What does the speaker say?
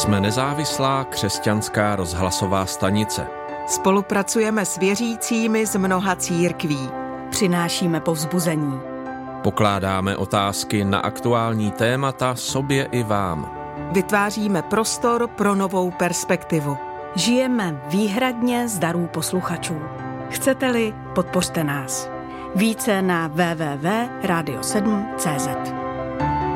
Jsme nezávislá křesťanská rozhlasová stanice. Spolupracujeme s věřícími z mnoha církví. Přinášíme povzbuzení. Pokládáme otázky na aktuální témata sobě i vám. Vytváříme prostor pro novou perspektivu. Žijeme výhradně z darů posluchačů. Chcete-li, podpořte nás. Více na www.radio7.cz.